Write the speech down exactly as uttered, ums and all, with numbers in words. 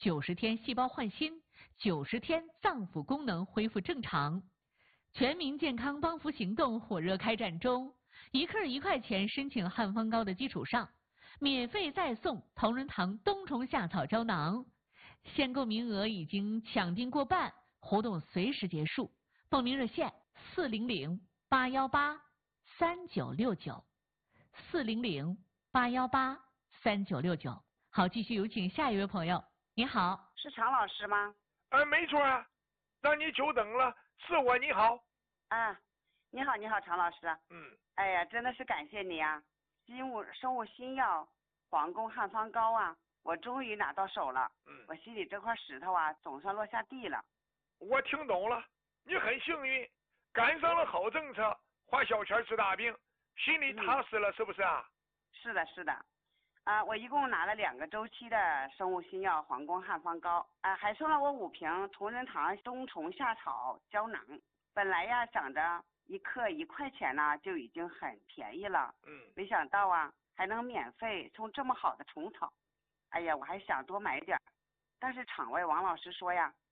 九十天细胞换新，九十天脏腑功能恢复正常。全民健康帮扶行动火热开展中，一克一块钱申请汉方膏的基础上，免费再送同仁堂冬虫夏草胶囊，限购名额已经抢订过半，活动随时结束。报名热线四零零八幺八三九六九，四零零八幺八三九六九。好，继续有请下一位朋友。你好， 是常老师吗？ 哎，没错啊，让你久等了，是我。你好。 啊，你好，你好，常老师。 嗯。 哎呀，真的是感谢你啊！新物生物新药皇宫汉方膏啊，我终于拿到手了。 嗯。 我心里这块石头啊，总算落下地了。 我听懂了，你很幸运，赶上了好政策，花小钱治大病，心里踏实了，嗯、是不是啊？ 是的，是的。啊，我一共拿了两个周期的生物新药皇宫汉方膏，啊，还送了我五瓶同仁堂冬虫夏草胶囊。本来呀，想着一克一块钱呢，就已经很便宜了。 嗯。 没想到啊，还能免费送这么好的虫草。哎呀，我还想多买点，但是场外王老师说呀，